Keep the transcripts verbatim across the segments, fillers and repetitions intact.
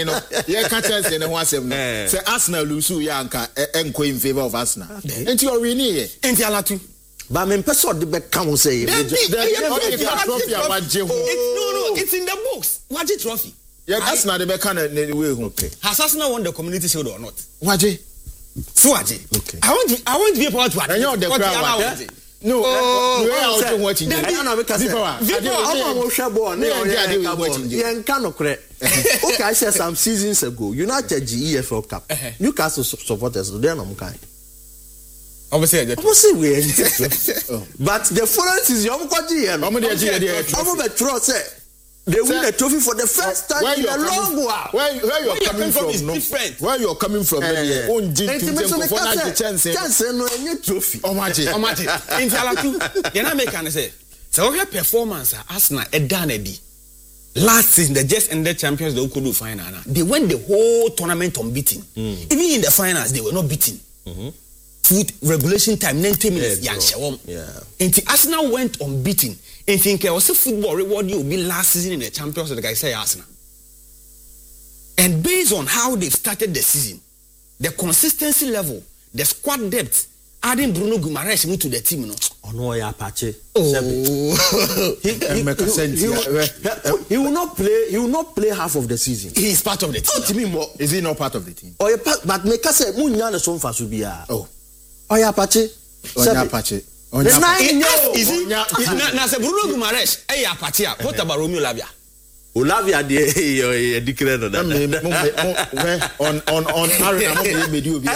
no yeah catch us in ho asem no say Arsenal lose ya anka enko in favor of Arsenal enti you win here enti alatu ba me person de be ka ho say the trophy awaje ho no no it's in the books waje trophy yeah Arsenal de be ka na way ho okay has Arsenal won the Community Shield or not waje so waje okay I want to, I want to be a part of it and the crowd no no way out to watch it I know because before I'm on share ball na yen kan no kre okay I said some seasons ago United G E F L Cup Newcastle supporters they no kan obviously obviously we but the following season you go G E no omo dey G E dey omo be throw say they win the trophy for the first time in a long while. Where where you're coming from is no? different. Where you're coming from? Yeah. Own G P for na chance. Chance no any trophy. Omaje, omaje. Inti alatu. You na make an say. So your performance Arsenal e dan e di. Last season they just ended champions they could do final now. They went the whole tournament unbeaten. Mm. Even in the finals they were not beaten. Mhm. Foot regulation time ninety minutes yeah, yan yeah. Inti Arsenal went unbeaten. And think I was a football reward you will be last season in the champions of the guy say Arsenal. And based on how they've started the season, the consistency level, the squad depth, adding Bruno Guimaraes into the team, you know. Oh no, yeah, Apache. Oh. he, he, he, he, will, he will not play. He will not play half of the season. He is part of the team. Oh, to me more. Is he not part of the team? Oh, yeah, but make us say, "Munya na son fasubia." Oh, oh yeah, Apache. Oh yeah, Apache. The nine is it? Na say Bruno Guimaraes, eh ya Apache. What about Romeo Lavia? Olavia dey declare no that. On on on Arena no be do obi.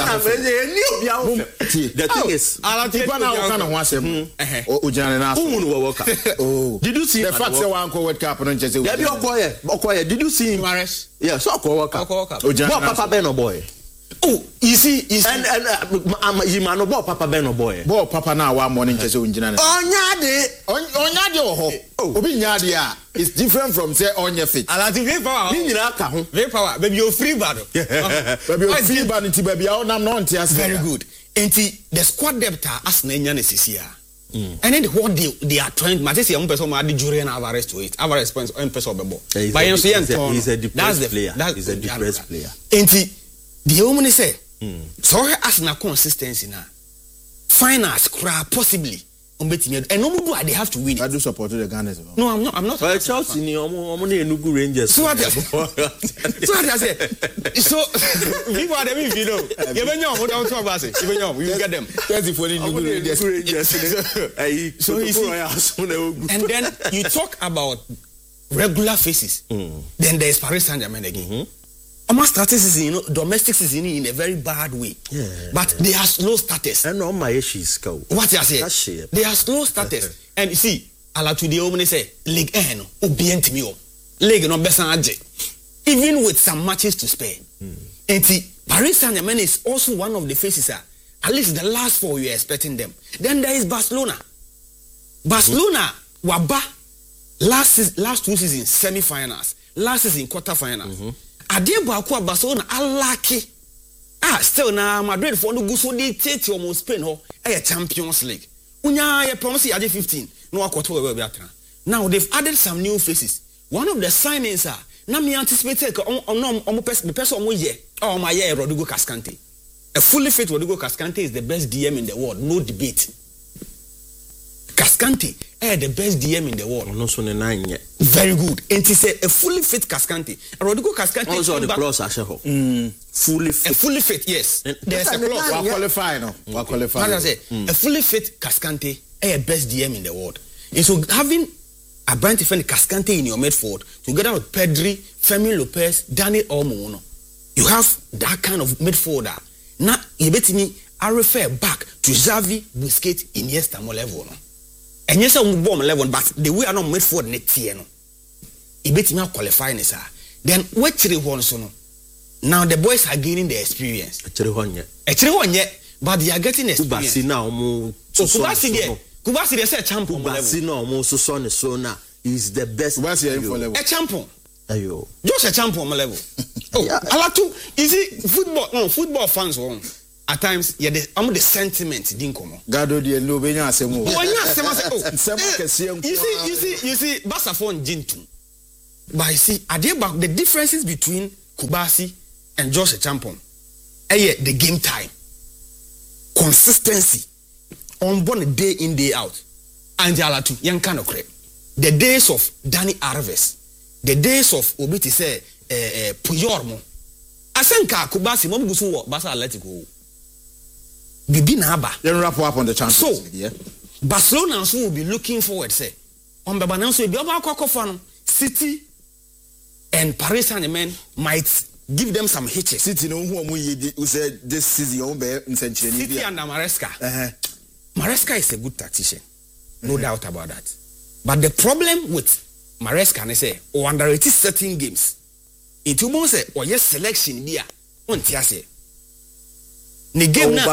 The thing is, Alatipa na o kana ho asem. O jana na. Who no work? Oh. Did you see the fact say one ko World Cup no nche say. There be okoye, okoye. Did you see Guimaraes? Yeah, so okoye work. Okoye. Boy Papa Ben no boy. Oh, you see, you see. And and uh, you man no boy Papa Ben no boy. Boy Papa na wa morning nche say unjina na. Onyade. Onyade o ho. Obi nyade a it's different from say onye fit. Alati ve power. Ni nyina ka ho. Ve power. Baby you free bad. Baby you free bad nti baby a onam no ntia. Very good. Enti the squad depth as na nya na sisia. Mm. And then what they they are trying to say one person add Julian Alvarez to it. Alvarez points one person bebo. But you see he's a depressed player. He's a depressed player. Enti the woman say so as na consistency na finals cry possibly and no do they have to win it. I do support the Gunners. No, I'm not. I'm not. Well, Chelsea ni omo omo na Enugu Rangers. So what? So what I say? So people are them you know. You been know what I'm talking about. You been know. You get them. Thirty for Enugu Rangers. So you see, and then you talk about regular faces. Mm. Then there's Paris Saint-Germain again. Mm-hmm. Almost started season, you know, domestic season in a very bad way. Yeah. But they are slow starters. And all my issues go. What you say? They are slow starters. And you see, ala to the woman say, League N, obient me. League no best even with some matches to spare. Mm. And see, Paris Saint-Germain is also one of the faces. Uh, at least the last four you are expecting them. Then there is Barcelona. Barcelona, mm-hmm. Waba, last last two seasons semi-finals, last season quarter-finals. Mm-hmm. Adebo akwa Barcelona alaki ah still na Madrid for no go so dey take almost Spain ho eh Champions League unya ye promise ya fifteen no akoto we be atra now they've added some new faces. One of the signings are na me anticipate on on on person person mo ye oh my ye Rodrigo Cascante. A fully fit Rodrigo Cascante is the best D M in the world, no debate. Cascante eh the best D M in the world. No so nine yet. Very good. And he said a fully fit Cascante. Rodrigo Cascante also the clause as mm. fully fit. A fully fit, yes. And there's a clause. We qualify no. We qualify. What I say? Mm. A fully fit Cascante eh best D M in the world. And so having a brand defender Cascante in your midfield together with Pedri, Fermin Lopez, Dani Olmo, you have that kind of midfielder. Now you bet me I refer back to Xavi, Busquets, Iniesta more level no. And yes, I'm bomb level, but the way I don't made for next year, no. It bet me qualifying, sir. Then what three one so no. Now the boys are gaining the experience. Actually one yet. Actually one yet, but they are getting experience. Kubasi now mo. So Kubasi there, Kubasi they say champion level. Kubasi now mo so son so na is the best. Kubasi are for level. A champion. Ayo. Just a champion level. Oh, yeah. I like to. Is it football? No, football fans won. At times, yeah, the I'm the sentiment didn't come. Gado di no benya asemo. Oh, nya asemo say oh. Asemo kese You see, you see, you see, Barca phone Jintu. But you see, are there back the differences between Kubasi and Josh Champon. Eh, the game time, consistency, on one day in day out. Anjala to young kind of crap. The days of Danny Alves, the days of Obiti say eh Puyormo. Asenka Kubasi mo busu wo Barca Atletico. Bibi na aba. Then wrap up on the Champions so, League, yeah. Barcelona also will be looking forward say on Baba now so be aba akokofo City and Paris Saint-Germain might give them some hitches. City no who who said this season on be century. City under Maresca. Uh-huh. Maresca is a good tactician. No mm-hmm. doubt about that. But the problem with Maresca is say or underrate certain games. It will say or yes selection there. On say. The game now.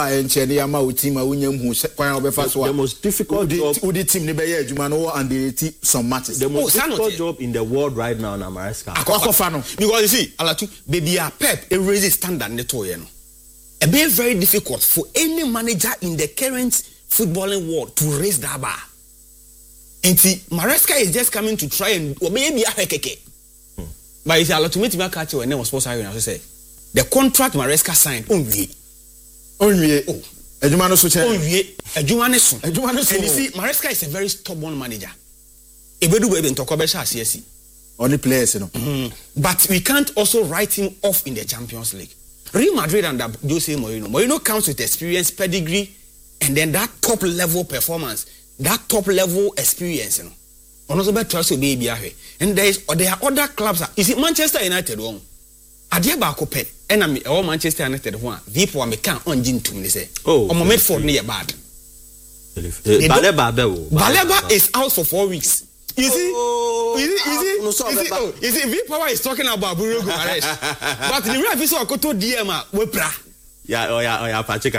The most difficult job. The team ne be adwuma no underrate some matches. The most difficult job in the world right now na Maresca. Because you see, Alatu, baby, a Pep a raise standard ne to ye no. It be very difficult for any manager in the current footballing world to raise that bar. And see, Maresca is just coming to try and maybe a hekeke. But it's a lot to meet me catch when I was supposed to say the contract Maresca signed only. Only oh, Ejuma no so che. Only Ejuma ne so. Ejuma ne so. And you see, Maresca is a very stubborn manager. Ebedu we be ntoko be sha C S C. Only players, you know. Mm. But we can't also write him off in the Champions League. Real Madrid under Jose Mourinho. Mourinho comes with experience, pedigree, and then that top level performance, that top level experience, you know. Also be trust to be here. And there is there are other clubs. You see, Manchester United one. Adia ba ko pe. And I'm all Manchester United one. Vipo am can on gin to me say. Oh, on Medford near bad. Baleba Baleba is out for four weeks. You see, oh, you see, you see, you see, oh, you see, V-Power is talking about Bruno Guimaraes. But the real officer of Koto D M, Wepra. Yeah, oh yeah, oh yeah, Pachika.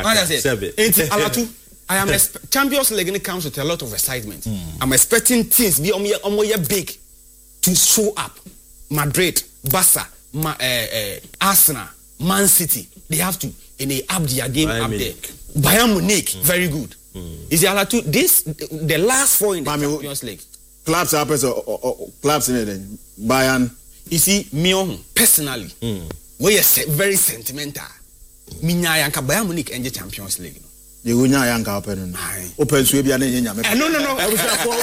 Alatu, I am a Champions League when it comes with a lot of excitement. Mm. I'm expecting teams be on your big to show up. Madrid, Barca, Ma, uh, uh, Arsenal, Man City. They have to, and they up their game Bayern up Munich. There. Bayern Munich, mm. very good. Mm. Is Alatu this the last four in the Mami, Champions League? Clubs are or clubs in it. Bayern. You see, me personally, mm. we are very sentimental. Me nyanka Bayern Munich and the Champions League. You will nyanka open. Open Swabia and no no no. I was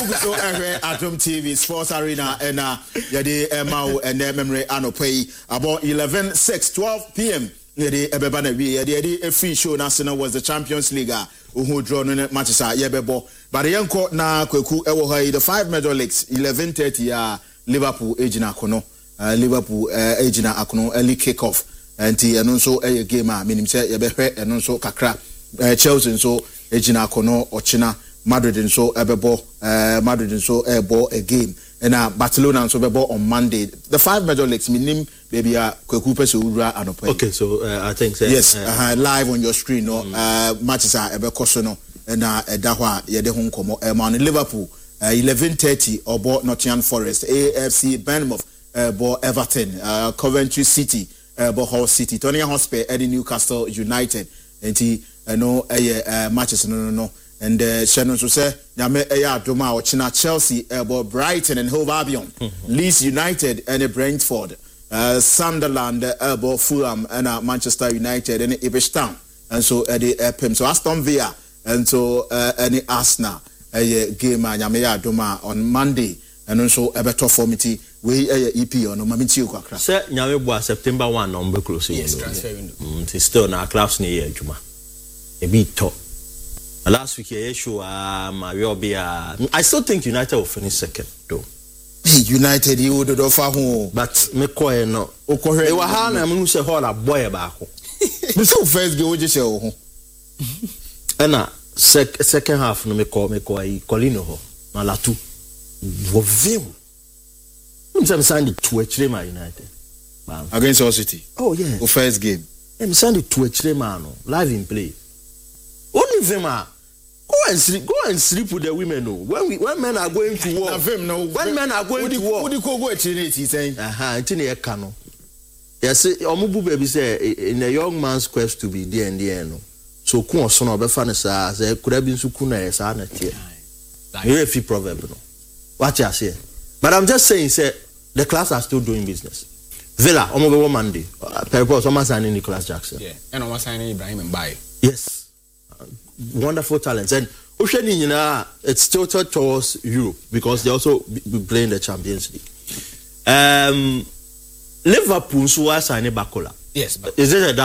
at Atom T V Sports Arena and uh yadi Emao and their memory anopay about eleven six twelve p.m. Yadi Ebebana we yadi a free show national was the Champions League. Who draw no matches are yebebo. But the young court na kweku ewo the five major leagues eleven thirty uh Liverpool ejina kono uh, Liverpool uh, ejina akono early kick off and ti eno so e game a minim say yebehwe eno so kakra uh, Chelsea so ejina kono ochina Madrid so ebebo uh, Madrid so ebo a game and uh, Barcelona so bebo on Monday. The five major leagues minim baby uh kweku pese ura anopo. Okay, so uh, I think so, yes, uh, uh, live on your screen no mm. uh, matches are ebeko so no na eda ho a yede ho nkomo e man Liverpool uh, eleven thirty obo Nottingham Forest, A F C Bournemouth uh, bo Everton, uh, Coventry City uh, bo Hull City, Tottenham Hotspur Eddie Newcastle United enti uh, no uh, matches no no no and uh, Shannon so say nyame eya adoma o china Chelsea uh, bo Brighton and Hove Albion, mm-hmm. Leeds United and Brentford, uh, Sunderland uh, bo Fulham and uh, Manchester United and Ipswich Town and so Eddie uh, Pim so Aston Villa and so uh, any Arsenal a game nyame adoma on Monday and also ebeto formity we uh, E P on mamiti kwakra say nyame bo September first no be close yes transfer window mm still na clubs na year adwuma e be to last week here show um I still think United will finish second though. United you would offer home but me koe no e wa ha na me say hall boy ba ko me so first game we just show ho na sec second half no me call me call I Colino ho na latu wo view I'm saying the two actually man United against Hull City. Oh yeah, the first game I'm saying the two actually man no live in play only them are go and sleep go and sleep with the women no when we when men are going to war no when men are going to war what do you go actually he saying aha until e ka no yes omubu baby say in a young man's quest to be there and there no so ku oso no be fa ne sa say kura bi nsu ku na esa na tie you fit proverb no what you say but I'm just saying say the class are still doing business Villa, I'm over Monday. Peripos, I'm signing Nicholas Jackson. Yeah, and I'm signing Ibrahim Mbaye. Yes, uh, wonderful talents. And Oceania, you know, it's tilted towards Europe because they also be, be playing the Champions League. Um, Liverpool, so I signed Bakola. Yes, but is it a